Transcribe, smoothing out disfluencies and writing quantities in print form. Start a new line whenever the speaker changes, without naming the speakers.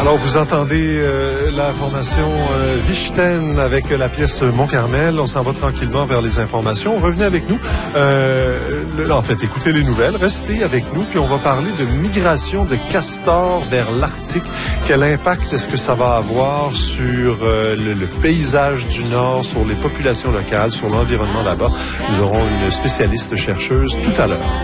Alors, vous entendez la formation Vichten avec la pièce Mont-Carmel. On s'en va tranquillement vers les informations. Revenez avec nous. En fait, écoutez les nouvelles. Restez avec nous. Puis, on va parler de migration de castors vers l'Arctique. Quel impact est-ce que ça va avoir sur le paysage du Nord, sur les populations locales, sur l'environnement là-bas? Nous aurons une spécialiste chercheuse tout à l'heure.